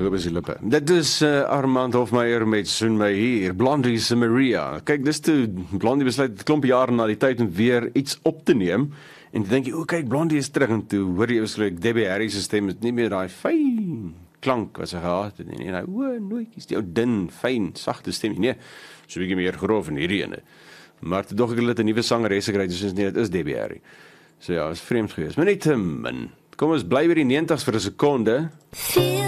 Loop is die lippe. Dit is Armand Hofmeyer met Soen my hier, Blondie se Maria. Kyk, dis toe Blondie besluit 'n klomp jare na die tyd om weer iets op te neem. En dan dink jy, o kyk, Blondie is terug en toe hoor jy waarskynlik Debbie Harry se stem is nie meer daai fyn klank wat sy gehad het nie. En hy, o, nooit, is die ou dun, fyn, sagte stem nie. Nee, so 'n bietjie meer grof en hierdie ene. Maar toe dog ek hulle het 'n nuwe sangeres gekry, dus nee, dit is Debbie Harry. So ja, is vreemd geweest, maar net te min. Kom ons bly by die 90's vir 'n sekonde.